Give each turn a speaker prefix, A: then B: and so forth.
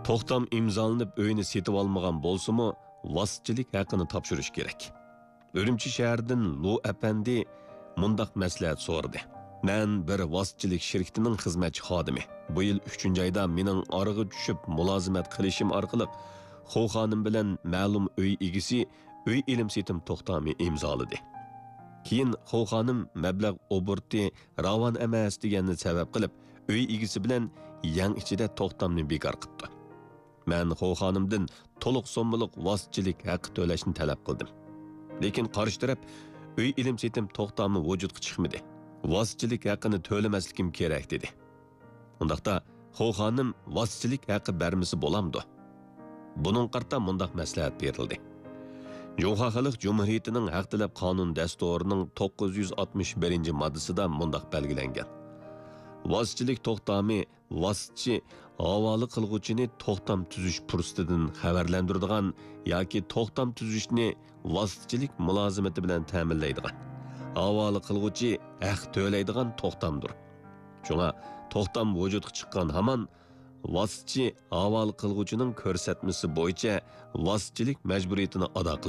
A: To'xtam imzolanib uyni setib olmagan bo'lsa-mu, vasitchilik haqqini topshirish kerak. Urumchi shahridan Lu apandi mundaq maslahat so'radi. Men bir vasitchilik shirkatining xizmatchi xodimi. Bu yil 3-oyda mening orig'i tushib mulozimat qilishim orqali Xo xonim bilan ma'lum uy egisi uy ilm setim to'xtami imzoladi. Keyin Xo xonim mablag' oburti ravon emas deganni sabab qilib, uy egisi bilan yang ichida to'xtamni bekor qildi. Men Xo xonimdan to'liq so'mliq vasitchilik haqqi to'lashni talab qildim. Lekin qarshi taraf uy ilm setim to'xtami vujudga chiqmadi. Vasitchilik haqqini to'lamasligim kerak dedi. Undaqda Xo xonim vasitchilik haqqi bermisi bo'lamdi. Bunun qarta mundaq maslahat berildi. Jo'xa Xalq Cumhuriyetining haq talab qonun dasturining 961-moddasida mundaq belgilangan. Vasitchilik to'xtami vasitchi havoli qilguvchini to'xtam tuzish fursatidan xabarlantiradigan yoki to'xtam tuzishni vasitchilik mulozimati bilan ta'minlaydigan. Havoli qilguvchi haq to'laydigan to'xtamdir. Shunga to'xtam vujudga chiqqan hamon vasitchi havoli qilguvchining ko'rsatmasi bo'yicha vasitchilik majburiyatini ado qiladi.